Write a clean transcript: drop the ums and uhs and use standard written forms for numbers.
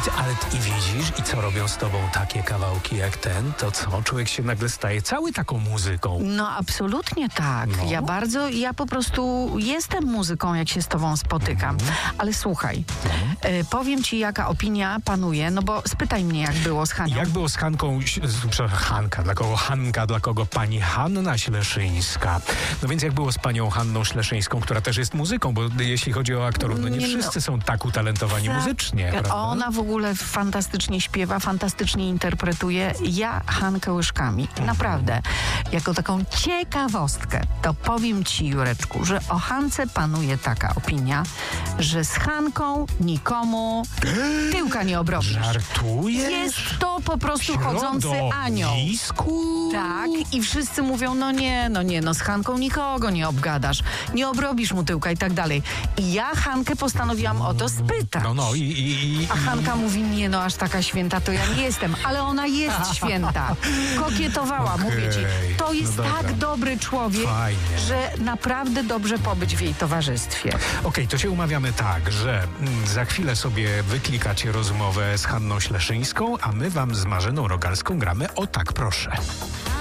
I widzisz, i co robią z tobą takie kawałki jak ten, to co? Człowiek się nagle staje cały taką muzyką. No absolutnie tak. No. Ja po prostu jestem muzyką, jak się z tobą spotykam. Ale słuchaj, powiem ci, jaka opinia panuje, no bo spytaj mnie, jak było z Hanią. Jak było z Hanką, dla kogo pani Hanna Śleszyńska? No więc jak było z panią Hanną Śleszyńską, która też jest muzyką, bo jeśli chodzi o aktorów, no nie wszyscy są tak utalentowani muzycznie, prawda? Ona w ogóle fantastycznie śpiewa, fantastycznie interpretuje. Ja Hankę łyżkami. Naprawdę. Jako taką ciekawostkę, to powiem ci, Jureczku, że o Hance panuje taka opinia, że z Hanką nikomu tyłka nie obrobisz. Żartujesz? Jest to po prostu chodzący anioł. Tak, i wszyscy mówią, no nie, z Hanką nikogo nie obgadasz, nie obrobisz mu tyłka i tak dalej. I ja Hankę postanowiłam o to spytać. A Hanka mówi, nie no, aż taka święta to ja nie jestem, ale ona jest święta. Kokietowała, mówię ci. To jest tak dobry człowiek, że naprawdę dobrze pobyć w jej towarzystwie. Okej, to się umawiamy tak, że za chwilę sobie wyklikacie rozmowę z Hanną Śleszyńską, a my wam z Marzeną Rogalską gramy o tak proszę.